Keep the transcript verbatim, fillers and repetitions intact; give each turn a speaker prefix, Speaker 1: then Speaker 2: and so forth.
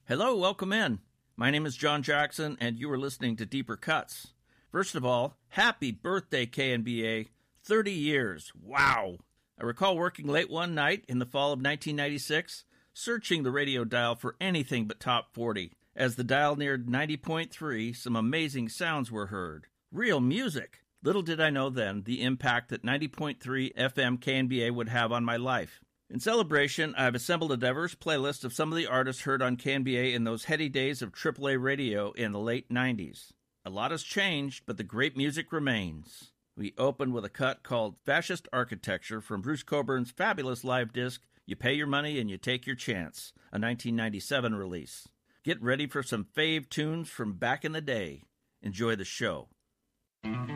Speaker 1: Hello, welcome in. My name is John Jackson, and you are listening to Deeper Cuts. First of all, happy birthday, K N B A. thirty years. Wow. I recall working late one night in the fall of nineteen ninety-six, searching the radio dial for anything but top forty. As the dial neared ninety point three, some amazing sounds were heard. Real music. Little did I know then the impact that ninety point three F M K N B A would have on my life. In celebration, I've assembled a diverse playlist of some of the artists heard on K N B A in those heady days of triple A radio in the late nineties. A lot has changed, but the great music remains. We open with a cut called Fascist Architecture from Bruce Coburn's fabulous live disc, You Pay Your Money and You Take Your Chance, a nineteen ninety-seven release. Get ready for some fave tunes from back in the day. Enjoy the show.